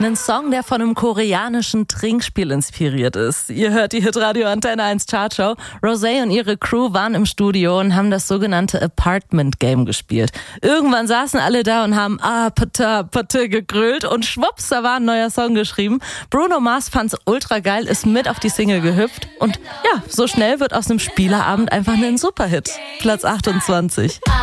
Einen Song, der von einem koreanischen Trinkspiel inspiriert ist. Ihr hört die Hitradio Antenne 1 Chartshow. Rosé und ihre Crew waren im Studio und haben das sogenannte Apartment Game gespielt. Irgendwann saßen alle da und haben Pata gegrölt und schwupps, da war ein neuer Song geschrieben. Bruno Mars fand's ultra geil, ist mit auf die Single gehüpft und ja, so schnell wird aus einem Spieleabend einfach ein Superhit. Platz 28.